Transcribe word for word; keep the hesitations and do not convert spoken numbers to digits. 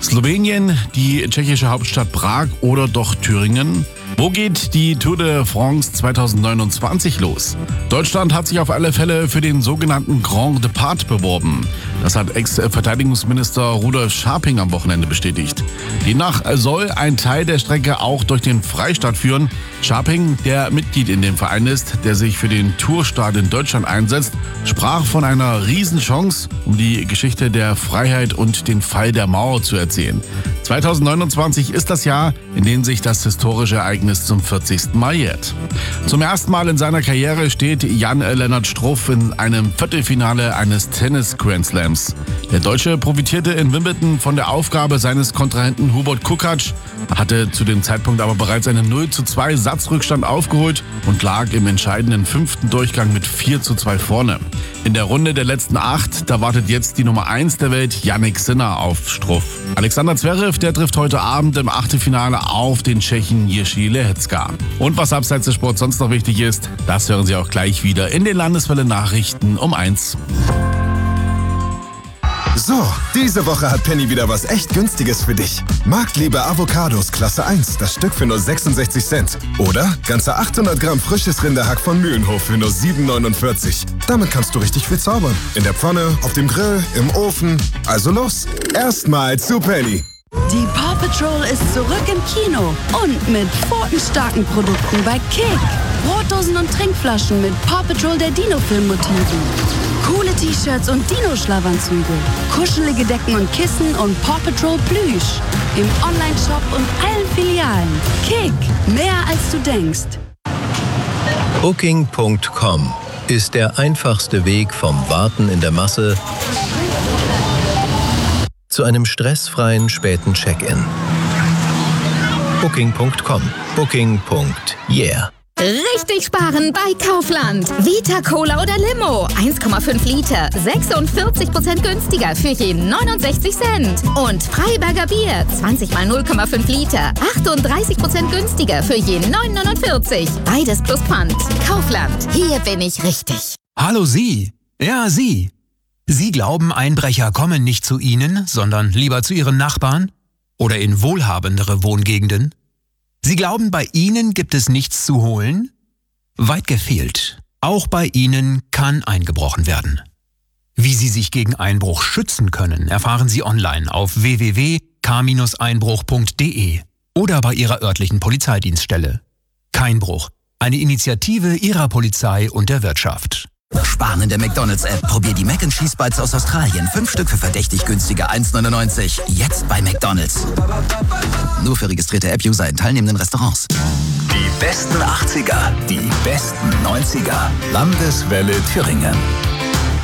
Slowenien, die tschechische Hauptstadt Prag oder doch Thüringen? Wo geht die Tour de France zweitausendneunundzwanzig los? Deutschland hat sich auf alle Fälle für den sogenannten Grand Depart beworben. Das hat Ex-Verteidigungsminister Rudolf Scharping am Wochenende bestätigt. Demnach soll ein Teil der Strecke auch durch den Freistaat führen. Scharping, der Mitglied in dem Verein ist, der sich für den Tourstart in Deutschland einsetzt, sprach von einer Riesenchance, um die Geschichte der Freiheit und den Fall der Mauer zu erzählen. zweitausendneunundzwanzig ist das Jahr, in dem sich das historische Ereignis zum vierzigsten Mal jährt. Zum ersten Mal in seiner Karriere steht Jan-Lennart Struff in einem Viertelfinale eines Tennis-Grand Slams. Der Deutsche profitierte in Wimbledon von der Aufgabe seines Kontrahenten Hubert Hurkacz, hatte zu dem Zeitpunkt aber bereits einen null zu zwei Satzrückstand aufgeholt und lag im entscheidenden fünften Durchgang mit vier zu zwei vorne. In der Runde der letzten acht, da wartet jetzt die Nummer eins der Welt, Jannik Sinner, auf Struff. Alexander Zverev, der trifft heute Abend im Achtelfinale auf den Tschechen Jiří Lehecka. Und was abseits des Sports sonst noch wichtig ist, das hören Sie auch gleich wieder in den Landeswelle-Nachrichten um eins. So, diese Woche hat Penny wieder was echt Günstiges für dich. Marktliebe Avocados Klasse eins, das Stück für nur sechsundsechzig Cent. Oder ganze achthundert Gramm frisches Rinderhack von Mühlenhof für nur sieben neunundvierzig. Damit kannst du richtig viel zaubern. In der Pfanne, auf dem Grill, im Ofen. Also los, erstmal zu Penny. Die Paw Patrol ist zurück im Kino und mit pfotenstarken Produkten bei Kick. Brotdosen und Trinkflaschen mit Paw Patrol der Dino-Film-Motiven. Coole T-Shirts und Dino-Schlafanzüge. Kuschelige Decken und Kissen und Paw Patrol Plüsch. Im Online-Shop und allen Filialen. Kick, mehr als du denkst. Booking Punkt com ist der einfachste Weg vom Warten in der Masse zu einem stressfreien späten Check-in. Booking Punkt com. Booking. Yeah. Richtig sparen bei Kaufland. Vita Cola oder Limo. eins Komma fünf Liter. sechsundvierzig Prozent günstiger für je neunundsechzig Cent. Und Freiberger Bier. zwanzig mal null Komma fünf Liter. achtunddreißig Prozent günstiger für je neun neunundvierzig. Beides plus Pfand. Kaufland. Hier bin ich richtig. Hallo Sie. Ja, Sie. Sie glauben, Einbrecher kommen nicht zu Ihnen, sondern lieber zu Ihren Nachbarn? Oder in wohlhabendere Wohngegenden? Sie glauben, bei Ihnen gibt es nichts zu holen? Weit gefehlt. Auch bei Ihnen kann eingebrochen werden. Wie Sie sich gegen Einbruch schützen können, erfahren Sie online auf w w w punkt k einbruch punkt d e oder bei Ihrer örtlichen Polizeidienststelle. Keinbruch, eine Initiative Ihrer Polizei und der Wirtschaft. Sparen in der McDonalds-App. Probier die Mac and Cheese Bites aus Australien. Fünf Stück für verdächtig günstige eins neunundneunzig. Jetzt bei McDonalds. Nur für registrierte App-User in teilnehmenden Restaurants. Die besten achtziger, die besten neunziger. Landeswelle Thüringen.